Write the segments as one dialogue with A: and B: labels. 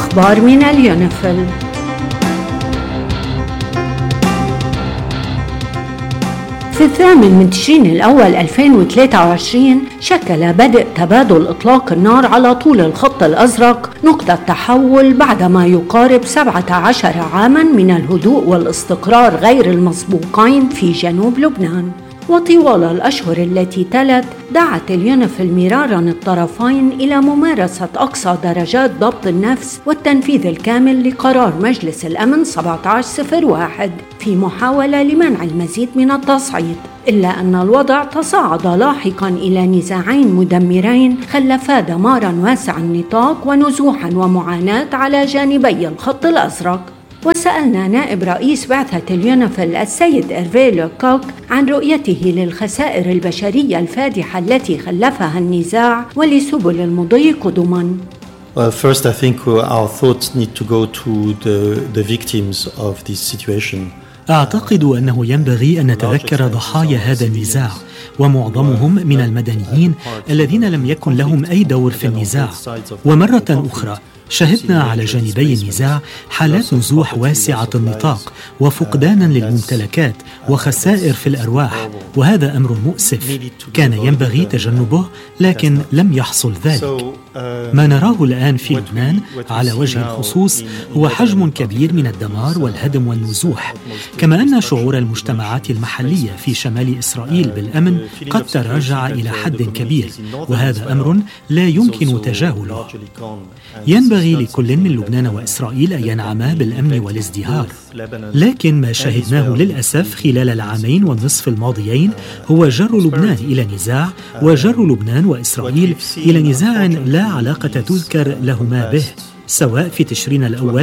A: أخبار من اليونيفيل. في 8 تشرين الأول 2023 شكل بدء تبادل إطلاق النار على طول الخط الأزرق نقطة تحول بعدما يقارب 17 عاماً من الهدوء والاستقرار غير المسبوقين في جنوب لبنان. وطوال الأشهر التي تلت دعت اليونيفيل مرارا الطرفين إلى ممارسة أقصى درجات ضبط النفس والتنفيذ الكامل لقرار مجلس الأمن 1701 في محاولة لمنع المزيد من التصعيد، إلا أن الوضع تصاعد لاحقاً إلى نزاعين مدمرين خلفا دماراً واسع النطاق ونزوحاً ومعاناة على جانبي الخط الأزرق. وسألنا نائب رئيس بعثة اليونيفيل السيد إيرفي لوكوك عن رؤيته للخسائر البشرية الفادحة التي خلفها النزاع ولسبل المضي قدماً.
B: First, I think our thoughts need to go to the victims of this situation.
C: أعتقد أنه ينبغي أن نتذكر ضحايا هذا النزاع، ومعظمهم من المدنيين الذين لم يكن لهم أي دور في النزاع. ومرة أخرى شهدنا على جانبي النزاع حالات نزوح واسعة النطاق وفقدانا للممتلكات وخسائر في الأرواح، وهذا أمر مؤسف كان ينبغي تجنبه لكن لم يحصل ذلك. ما نراه الآن في لبنان على وجه الخصوص هو حجم كبير من الدمار والهدم والنزوح، كما أن شعور المجتمعات المحلية في شمال إسرائيل بالأمن قد تراجع إلى حد كبير، وهذا أمر لا يمكن تجاهله. ينبغي لكل من لبنان وإسرائيل أن ينعما بالأمن والازدهار، لكن ما شاهدناه للأسف خلال العامين والنصف الماضيين هو جر لبنان إلى نزاع، وجر لبنان وإسرائيل إلى نزاع لا علاقة تذكر لهما به، سواء في تشرين الأول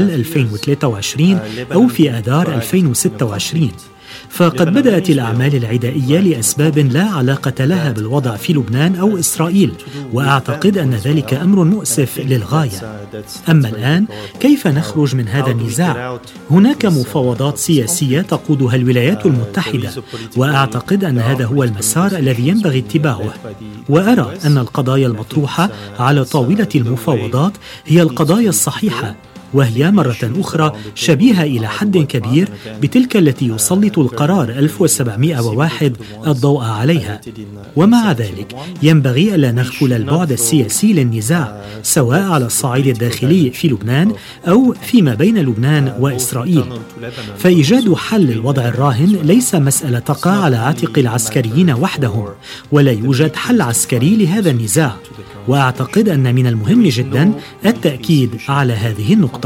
C: 2023 أو في آذار 2026. فقد بدأت الأعمال العدائية لأسباب لا علاقة لها بالوضع في لبنان أو إسرائيل، وأعتقد أن ذلك أمر مؤسف للغاية. أما الآن كيف نخرج من هذا النزاع؟ هناك مفاوضات سياسية تقودها الولايات المتحدة، وأعتقد أن هذا هو المسار الذي ينبغي اتباعه. وأرى أن القضايا المطروحة على طاولة المفاوضات هي القضايا الصحيحة، وهي مرة أخرى شبيهة إلى حد كبير بتلك التي يسلط القرار 1701 الضوء عليها. ومع ذلك ينبغي ألا نغفل البعد السياسي للنزاع، سواء على الصعيد الداخلي في لبنان أو فيما بين لبنان وإسرائيل. فإيجاد حل للوضع الراهن ليس مسألة تقع على عاتق العسكريين وحدهم، ولا يوجد حل عسكري لهذا النزاع. وأعتقد أن من المهم جدا التأكيد على هذه النقطة.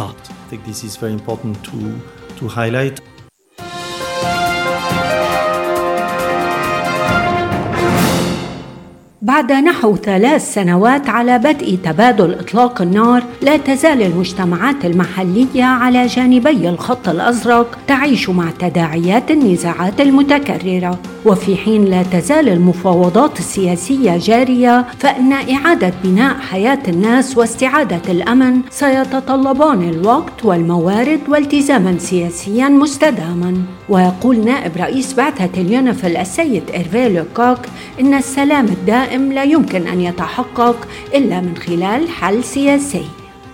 A: بعد نحو 3 سنوات على بدء تبادل إطلاق النار، لا تزال المجتمعات المحلية على جانبي الخط الأزرق تعيش مع تداعيات النزاعات المتكررة. وفي حين لا تزال المفاوضات السياسية جارية، فإن إعادة بناء حياة الناس واستعادة الأمن سيتطلبان الوقت والموارد والتزاما سياسيا مستداما. ويقول نائب رئيس بعثة اليونيفيل السيد إيرفي لوكوك إن السلام الدائم لا يمكن أن يتحقق إلا من خلال حل سياسي.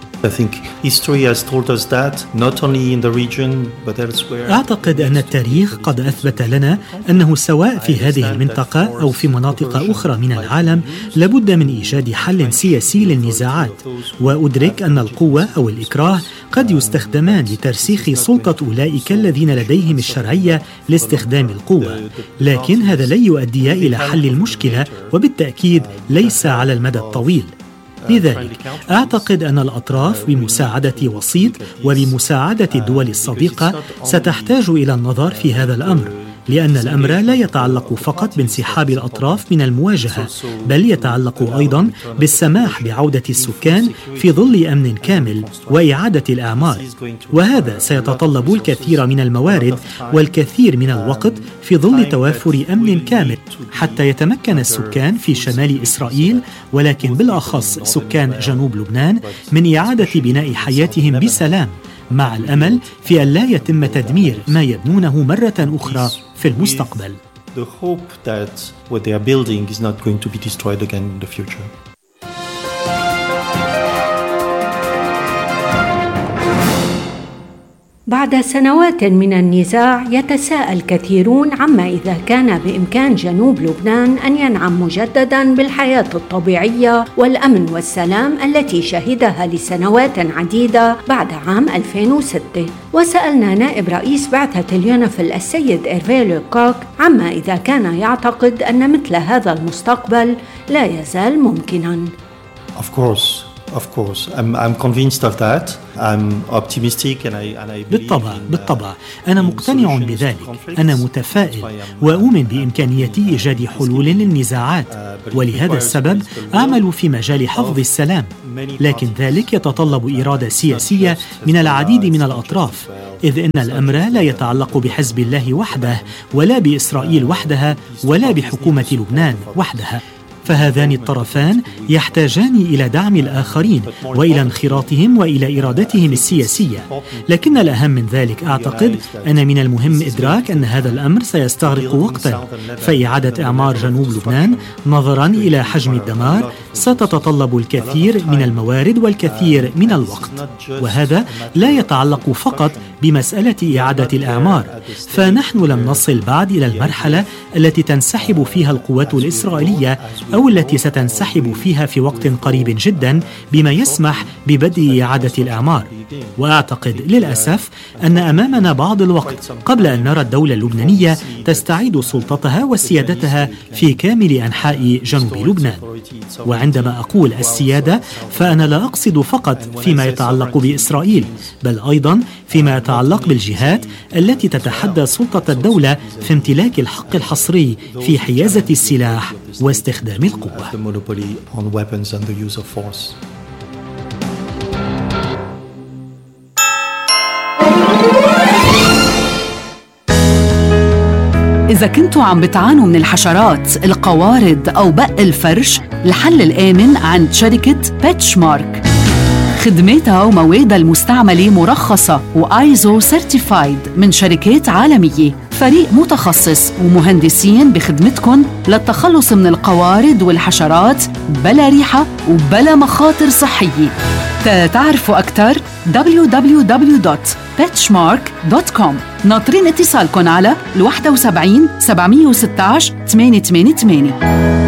C: أعتقد أن التاريخ قد أثبت لنا أنه سواء في هذه المنطقة أو في مناطق أخرى من العالم لابد من إيجاد حل سياسي للنزاعات. وأدرك أن القوة أو الإكراه قد يستخدمان لترسيخ سلطة أولئك الذين لديهم الشرعية لاستخدام القوة، لكن هذا لن يؤدي إلى حل المشكلة، وبالتأكيد ليس على المدى الطويل. لذلك أعتقد أن الأطراف بمساعدة وسيط وبمساعدة الدول الصديقة ستحتاج إلى النظر في هذا الأمر، لأن الأمر لا يتعلق فقط بانسحاب الأطراف من المواجهة، بل يتعلق أيضا بالسماح بعودة السكان في ظل أمن كامل وإعادة الأعمار. وهذا سيتطلب الكثير من الموارد والكثير من الوقت في ظل توافر أمن كامل حتى يتمكن السكان في شمال إسرائيل، ولكن بالأخص سكان جنوب لبنان، من إعادة بناء حياتهم بسلام، مع الأمل في أن لا يتم تدمير ما يبنونه مرة أخرى في المستقبل.
B: The hope that what they are building is not going to be destroyed again in the future.
A: بعد سنوات من النزاع يتساءل كثيرون عما إذا كان بإمكان جنوب لبنان أن ينعم مجدداً بالحياة الطبيعية والأمن والسلام التي شهدها لسنوات عديدة بعد عام 2006. وسألنا نائب رئيس بعثة اليونيفيل السيد إيرفي لوكوك عما إذا كان يعتقد أن مثل هذا المستقبل لا يزال ممكناً.
B: Of course, I'm convinced of that. I'm optimistic and I
C: بالطبع أنا مقتنع بذلك. أنا متفائل وأؤمن بإمكانية إيجاد حلول للنزاعات، ولهذا السبب أعمل في مجال حفظ السلام، لكن ذلك يتطلب إرادة سياسية من العديد من الأطراف، إذ إن الأمر لا يتعلق بحزب الله وحده ولا بإسرائيل وحدها ولا بحكومة لبنان وحدها، فهذان الطرفان يحتاجان إلى دعم الآخرين وإلى انخراطهم وإلى إرادتهم السياسية. لكن الأهم من ذلك أعتقد أن من المهم إدراك أن هذا الأمر سيستغرق وقتا، فإعادة إعمار جنوب لبنان نظرا إلى حجم الدمار ستتطلب الكثير من الموارد والكثير من الوقت، وهذا لا يتعلق فقط بمسألة إعادة الإعمار، فنحن لم نصل بعد إلى المرحلة التي تنسحب فيها القوات الإسرائيلية أو التي ستنسحب فيها في وقت قريب جدا بما يسمح ببدء إعادة الإعمار. وأعتقد للأسف أن أمامنا بعض الوقت قبل أن نرى الدولة اللبنانية تستعيد سلطتها وسيادتها في كامل أنحاء جنوب لبنان. وعندما أقول السيادة فأنا لا أقصد فقط فيما يتعلق بإسرائيل، بل أيضا فيما يتعلق بالجهات التي تتحدى سلطة الدولة في امتلاك الحق الحصري في حيازة السلاح واستخدام القوة.
D: إذا كنتوا عم بتعانوا من الحشرات، القوارض أو بق الفرش، الحل الآمن عند شركة بيتشمارك. خدماتها وموادها المستعملة مرخصة وآيزو سيرتيفايد من شركات عالمية، فريق متخصص ومهندسين بخدمتكم للتخلص من القوارض والحشرات بلا ريحة وبلا مخاطر صحية. تعرفوا أكثر www.petchmark.com. ناطرين اتصالكم على 71 716 888.